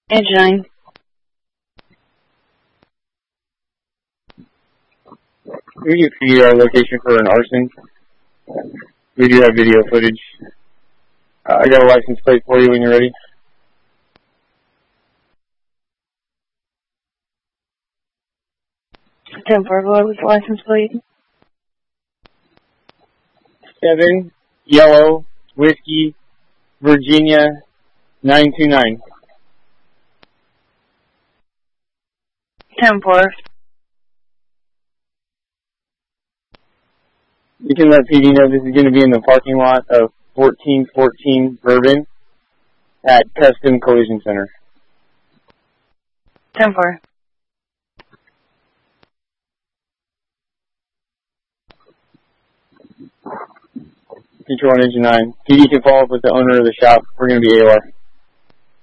Engine 9. We get PDR location for an arson. We do have video footage. I got a license plate for you when you're ready. 10-4, what was the license plate? 7 Yellow Whiskey Virginia 929. 10-4. You can let PD know this is going to be in the parking lot of 1414 Bourbon at Custom Collision Center. 10-4. Control on Engine 9. PD can follow up with the owner of the shop. We're going to be AOR.